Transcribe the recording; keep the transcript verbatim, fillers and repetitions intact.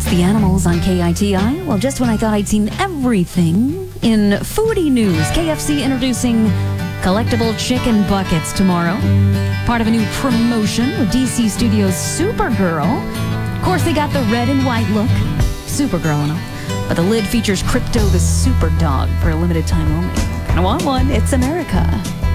the animals on K I T I. Well, just when I thought I'd seen everything in foodie news, K F C introducing collectible chicken buckets tomorrow. Part of a new promotion with D C Studios' Supergirl. Of course, they got the red and white look. Supergirl and all. But the lid features Crypto the Super Dog for a limited time only. I want one. It's America.